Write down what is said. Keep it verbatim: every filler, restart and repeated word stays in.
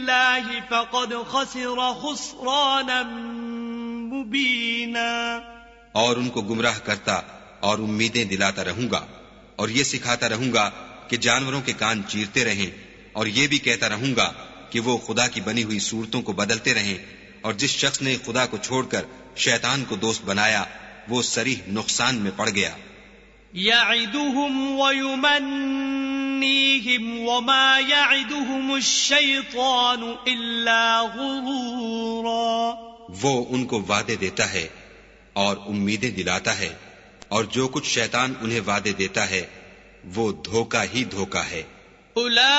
बिल्लाहि फ़क़द ख़सिर ख़ुस्राना मुबीना। और उनको गुमराह करता और उम्मीदें दिलाता रहूंगा, और ये सिखाता रहूंगा कि जानवरों के कान चीरते रहें, और ये भी कहता रहूंगा कि वो खुदा की बनी हुई सूरतों को बदलते रहें, और जिस शख्स ने खुदा को छोड़कर शैतान को दोस्त बनाया वो सरीह नुकसान में पड़ गया। यअिदुहुम व युमन्नीहिम वमा यअिदुहुमुश-शैतानु इल्ला गुरूरा। वो उनको वादे देता है और उम्मीदें दिलाता है, और जो कुछ शैतान उन्हें वादे देता है वो धोखा ही धोखा है।